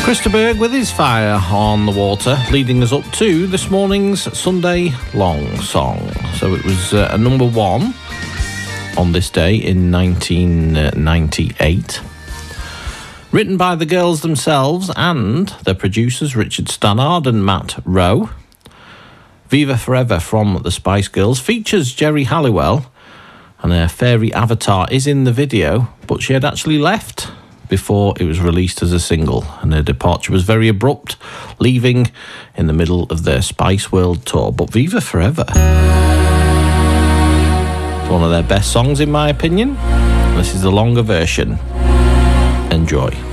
Christer Berg with his Fire on the Water, leading us up to this morning's Sunday Long Song. So it was a number one on this day in 1998. Written by the girls themselves and their producers Richard Stannard and Matt Rowe. Viva Forever from the Spice Girls features Geri Halliwell, and her fairy avatar is in the video, but she had actually left before it was released as a single, and her departure was very abrupt, leaving in the middle of their Spice World tour. But Viva Forever, it's one of their best songs in my opinion. This is the longer version. Enjoy.